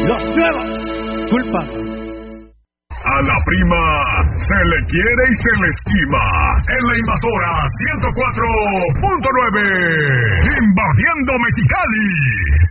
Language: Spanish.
Los nuevos culpables. A la prima se le quiere y se le estima. En la invasora 104.9, invadiendo Mexicali.